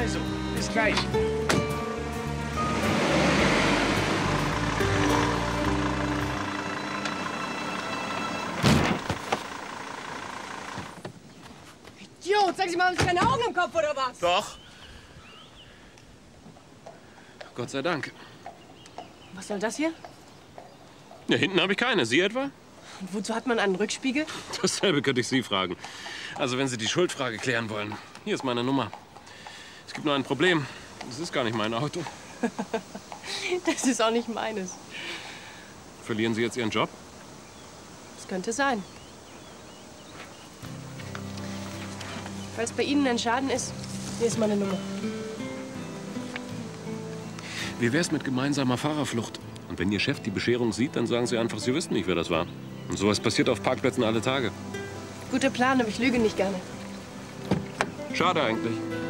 Also, bis gleich. Idiot, sagen Sie mal, haben Sie keine Augen im Kopf oder was? Doch. Gott sei Dank. Was soll das hier? Ja, hinten habe ich keine. Sie etwa? Und wozu hat man einen Rückspiegel? Dasselbe könnte ich Sie fragen. Also, wenn Sie die Schuldfrage klären wollen, hier ist meine Nummer. Es gibt nur ein Problem. Es ist gar nicht mein Auto. Das ist auch nicht meines. Verlieren Sie jetzt Ihren Job? Das könnte sein. Falls bei Ihnen ein Schaden ist, hier ist meine Nummer. Wie wär's mit gemeinsamer Fahrerflucht? Und wenn Ihr Chef die Bescherung sieht, dann sagen Sie einfach, Sie wüssten nicht, wer das war. Und sowas passiert auf Parkplätzen alle Tage. Guter Plan, aber ich lüge nicht gerne. Schade eigentlich.